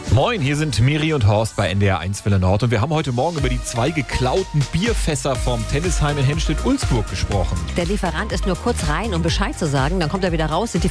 Moin, hier sind Miri und Horst bei NDR 1 Welle Nord und wir haben heute Morgen über die 2 geklauten Bierfässer vom Tennisheim in Henstedt-Ulzburg gesprochen. Der Lieferant ist nur kurz rein, um Bescheid zu sagen. Dann kommt er wieder raus, sind die